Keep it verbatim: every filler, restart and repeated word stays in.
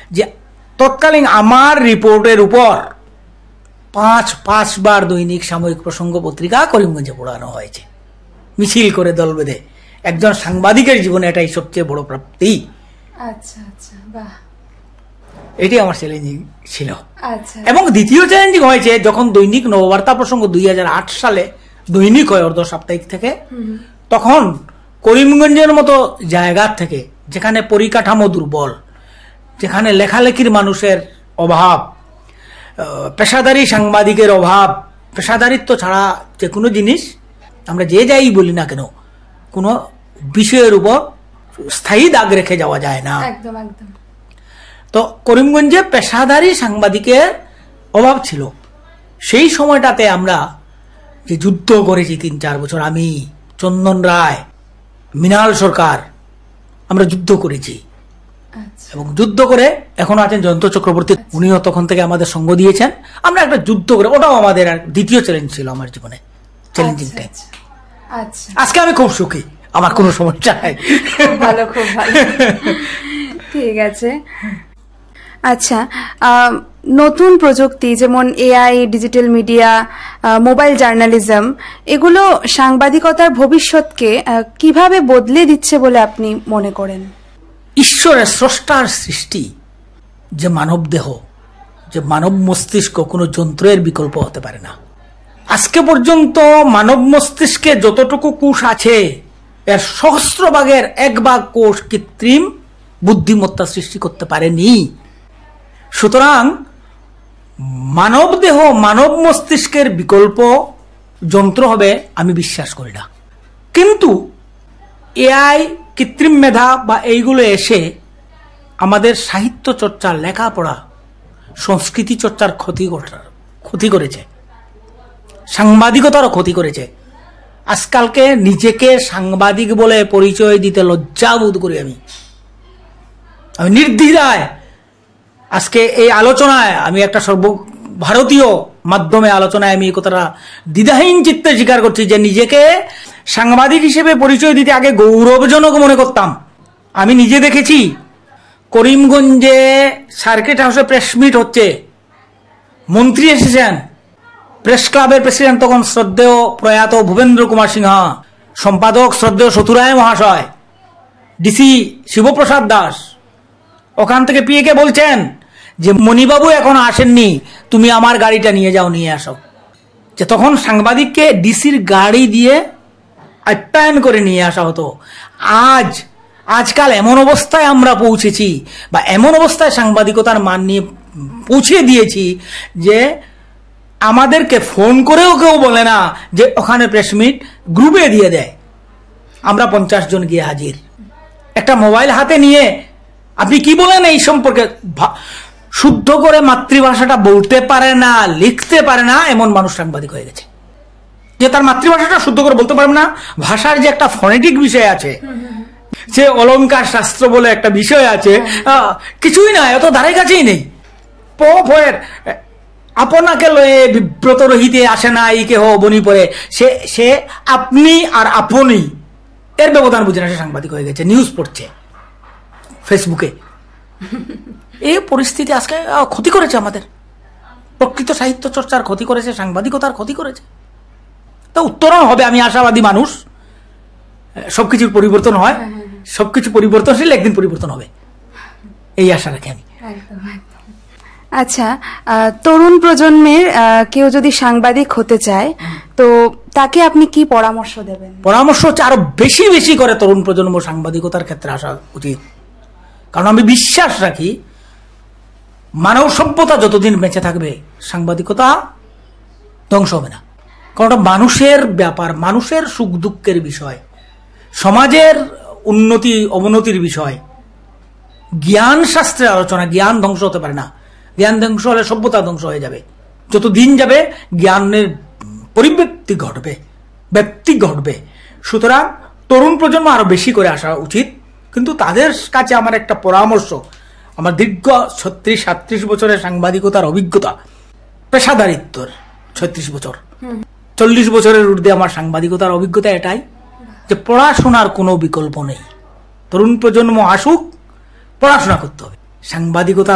যে তৎকালীন আমার রিপোর্টের উপর পাঁচ পাঁচবার দৈনিক সাময়িক প্রসঙ্গ পত্রিকা করিমগঞ্জে পড়ানো হয়েছে, মিছিল করে দল বেঁধে। একজন সাংবাদিকের জীবনে এটাই সবচেয়ে বড় প্রাপ্তি। আচ্ছা আচ্ছা, বাহ, এটি আমার চ্যালেঞ্জিং ছিল। আচ্ছা, এবং দ্বিতীয় চ্যালেঞ্জিং হয়েছে যখন দৈনিক নববার্তা প্রসঙ্গ দুই হাজার আট সালে দৈনিক হয় অর্ধ সাপ্তাহিক থেকে, তখন করিমগঞ্জের মতো জায়গা থেকে, যেখানে পরিকাঠামো দুর্বল, যেখানে লেখালেখির মানুষের অভাব, পেশাদারি সাংবাদিকের অভাব, পেশাদারিত্ব ছাড়া যে কোনো জিনিস আমরা যে যাই বলি না কেন, কোনো বিষয়ের উপর স্থায়ী দাগ রেখে যাওয়া যায় না। একদম একদম। তো করিমগঞ্জে পেশাদারি সাংবাদিকের অভাব ছিল। সেই সময়টাতে আমরা যে যুদ্ধ করেছি তিন চার বছর, আমি, চন্দন রায়, মৃণাল সরকার, আমরা যুদ্ধ করেছি। এবং যুদ্ধ করে এখনো আছেন জয়ন্ত চক্রবর্তী, উনিও তখন থেকে আমাদের সঙ্গ দিয়েছেন। আমরা একটা যুদ্ধ করে, ওটাও আমাদের দ্বিতীয় চ্যালেঞ্জ ছিল আমার জীবনে, চ্যালেঞ্জিং টাইম। আজকে আমি খুব সুখী, আমার কোনো সমস্যা নাই। ভালো, খুব ভালো, ঠিক আছে। আচ্ছা, নতুন প্রযুক্তি যেমন AI, digital media, mobile journalism, এগুলো সাংবাদিকতার ভবিষ্যৎকে কিভাবে বদলে দিচ্ছে বলে আপনি মনে করেন? ঈশ্বরের স্রষ্টার সৃষ্টি যে মানব দেহ, যে মানব মস্তিষ্ক কোনো যন্ত্রের বিকল্প হতে পারে না। আজকে পর্যন্ত মানব মস্তিষ্কে যতটুকু কোষ আছে এর সহস্র ভাগের এক ভাগ কোষ কৃত্রিম বুদ্ধিমত্তা সৃষ্টি করতে পারেনি। সুতরাং মানব দেহ, মানব মস্তিষ্কের বিকল্প যন্ত্র হবে আমি বিশ্বাস করি না। কিন্তু এআই, কৃত্রিম মেধা বা এইগুলো এসে আমাদের সাহিত্য চর্চা, লেখাপড়া, সংস্কৃতি চর্চার ক্ষতি ক্ষতি করেছে, সাংবাদিকতারও ক্ষতি করেছে। আজকালকে নিজেকে সাংবাদিক বলে পরিচয় দিতে লজ্জা বোধ করি। আমি আমি নির্দ্বিধায় আজকে এই আলোচনায়, আমি একটা সর্বভারতীয় মাধ্যমে আলোচনায় আমি এই কথাটা দ্বিধাহীন চিত্তে স্বীকার করছি যে নিজেকে সাংবাদিক হিসেবে পরিচয় দিতে আগে গৌরবজনক মনে করতাম। আমি নিজে দেখেছি করিমগঞ্জে সার্কিট হাউসে প্রেস মিট হচ্ছে, মন্ত্রী এসেছেন, প্রেস ক্লাবের প্রেসিডেন্ট তখন শ্রদ্ধেয় প্রয়াত ভূপেন্দ্র কুমার সিনহা, সম্পাদক শ্রদ্ধেয় সতুরায় মহাশয়, ডিসি শিবপ্রসাদ দাস, ওখান থেকে পিএ কে বলছেন যে মণিবাবু এখন আসেননি, তুমি আমার গাড়িটা নিয়ে যাও, নিয়ে আসো। যে তখন সাংবাদিককে ডিসির গাড়ি দিয়ে আপ্যায়ন করে নিয়ে আসা হতো। আজ আজকাল এমন অবস্থায় আমরা পৌঁছেছি, বা এমন অবস্থায় সাংবাদিকতার মান নিয়ে পৌঁছে দিয়েছি যে আমাদেরকে ফোন করেও কেউ বলে না যে ওখানে প্রেস মিট, গ্রুপে দিয়ে দেয়। আমরা পঞ্চাশ জন গিয়ে হাজির, একটা মোবাইল হাতে নিয়ে। আপনি কি বলেন এই সম্পর্কে? শুদ্ধ করে মাতৃভাষাটা বলতে পারে না, লিখতে পারে না, এমন মানুষ সাংবাদিক হয়ে গেছে যে তার মাতৃভাষাটা শুদ্ধ করে বলতে পারবে না। ভাষার যে একটা ফনেটিক বিষয় আছে, যে অলংকার শাস্ত্র বলে একটা বিষয় আছে, কিছুই নাই, অত ধারে কাছেই নেই। পয়ের আপনাকে লয়ে বিব্রত রহিতে আসে না এই কেহ বনি পড়ে, সে সে আপনি আর আপনি এর ব্যবধান বুঝে না, সে সাংবাদিক হয়ে গেছে, নিউজ পড়ছে ফেসবুকে। এই পরিস্থিতি আজকে ক্ষতি করেছে আমাদের, প্রকৃত সাহিত্য চর্চার ক্ষতি করেছে, সাংবাদিকতার ক্ষতি করেছে। তো উত্তরণ হবে, আমি আশাবাদী মানুষ, সবকিছুর পরিবর্তন হয়, সবকিছু পরিবর্তনশীল, একদিন পরিবর্তন হবে, এই আশা রাখি আমি। আচ্ছা, তরুণ প্রজন্মের কেউ যদি সাংবাদিক হতে চায় তো তাকে আপনি কি পরামর্শ দেবেন? পরামর্শ হচ্ছে আরো বেশি বেশি করে তরুণ প্রজন্ম সাংবাদিকতার ক্ষেত্রে আসা উচিত। কারণ আমি বিশ্বাস রাখি মানব সভ্যতা যতদিন বেঁচে থাকবে সাংবাদিকতা ধ্বংস হবে না। কারণ ওটা মানুষের ব্যাপার, মানুষের সুখ দুঃখের বিষয়, সমাজের উন্নতি অবনতির বিষয়। জ্ঞান শাস্ত্রের আলোচনা, জ্ঞান ধ্বংস হতে পারে না। জ্ঞান ধ্বংস হলে সভ্যতা ধ্বংস হয়ে যাবে। যত দিন যাবে জ্ঞানের পরিব্যক্তি ঘটবে, ব্যক্তি ঘটবে। সুতরাং তরুণ প্রজন্ম আরো বেশি করে আসা উচিত। কিন্তু তাদের কাছে আমার একটা পরামর্শ, আমার দীর্ঘ ছত্রিশ সাতত্রিশ বছরের সাংবাদিকতার অভিজ্ঞতা, পেশাদারিত্বর ছত্রিশ বছর, চল্লিশ বছরের ঊর্ধ্বে আমার সাংবাদিকতার অভিজ্ঞতা এটাই যে পড়াশোনার কোনো বিকল্প নেই। তরুণ প্রজন্ম আসুক, পড়াশোনা করতে হবে। সাংবাদিকতা